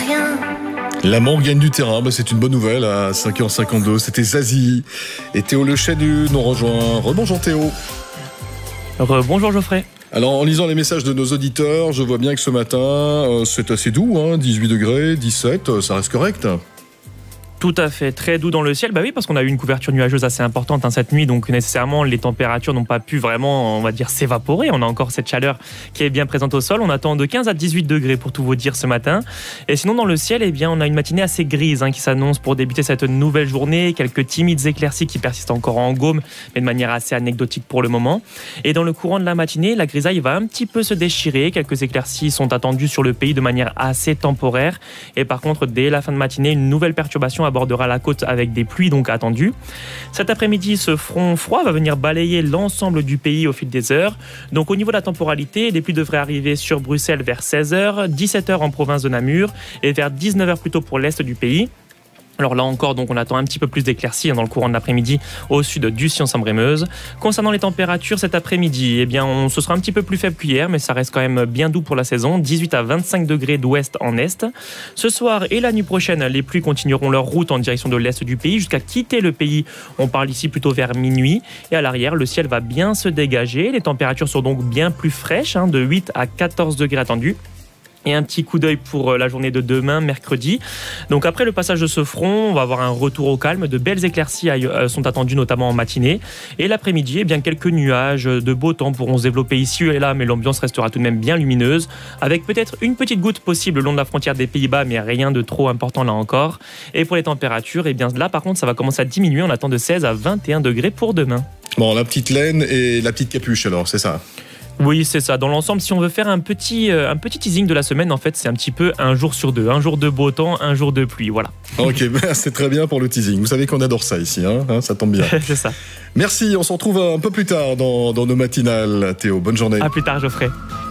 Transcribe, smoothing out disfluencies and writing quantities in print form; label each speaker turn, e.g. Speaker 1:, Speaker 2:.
Speaker 1: rien.
Speaker 2: L'amour gagne du terrain, c'est une bonne nouvelle à 5h52. C'était Zazie et Théo Lechet nous rejoint. Rebonjour Théo.
Speaker 3: Bonjour Geoffrey.
Speaker 2: Alors en lisant les messages de nos auditeurs, je vois bien que ce matin c'est assez doux, 18 degrés, 17, ça reste correct.
Speaker 3: Tout à fait, très doux dans le ciel. Bah oui, parce qu'on a eu une couverture nuageuse assez importante cette nuit, donc nécessairement les températures n'ont pas pu vraiment, on va dire, s'évaporer. On a encore cette chaleur qui est bien présente au sol. On attend de 15 à 18 degrés pour tout vous dire ce matin. Et sinon dans le ciel, on a une matinée assez grise qui s'annonce pour débuter cette nouvelle journée. Quelques timides éclaircies qui persistent encore en Gaume, mais de manière assez anecdotique pour le moment. Et dans le courant de la matinée, la grisaille va un petit peu se déchirer. Quelques éclaircies sont attendues sur le pays de manière assez temporaire. Et par contre, dès la fin de matinée, une nouvelle perturbation abordera la côte avec des pluies donc attendues. Cet après-midi, ce front froid va venir balayer l'ensemble du pays au fil des heures. Donc au niveau de la temporalité, les pluies devraient arriver sur Bruxelles vers 16h, 17h en province de Namur et vers 19h plutôt pour l'est du pays. Alors là encore, donc on attend un petit peu plus d'éclaircies dans le courant de l'après-midi au sud du Sion-Sambre-et-Meuse. Concernant les températures cet après-midi, ce sera un petit peu plus faible qu'hier, mais ça reste quand même bien doux pour la saison, 18 à 25 degrés d'ouest en est. Ce soir et la nuit prochaine, les pluies continueront leur route en direction de l'est du pays jusqu'à quitter le pays. On parle ici plutôt vers minuit. Et à l'arrière, le ciel va bien se dégager. Les températures sont donc bien plus fraîches, de 8 à 14 degrés attendus. Et un petit coup d'œil pour la journée de demain, mercredi. Donc après le passage de ce front, on va avoir un retour au calme. De belles éclaircies sont attendues notamment en matinée. Et l'après-midi, quelques nuages de beau temps pourront se développer ici et là, mais l'ambiance restera tout de même bien lumineuse, avec peut-être une petite goutte possible le long de la frontière des Pays-Bas, mais rien de trop important là encore. Et pour les températures, là par contre, ça va commencer à diminuer. On attend de 16 à 21 degrés pour demain.
Speaker 2: Bon, la petite laine et la petite capuche alors, c'est ça ?
Speaker 3: Oui, c'est ça. Dans l'ensemble, si on veut faire un petit teasing de la semaine, en fait, c'est un petit peu un jour sur deux. Un jour de beau temps, un jour de pluie, voilà.
Speaker 2: Ok, c'est très bien pour le teasing. Vous savez qu'on adore ça ici, ça tombe bien.
Speaker 3: C'est ça.
Speaker 2: Merci, on se retrouve un peu plus tard dans nos matinales, Théo. Bonne journée.
Speaker 3: À plus tard, Geoffrey.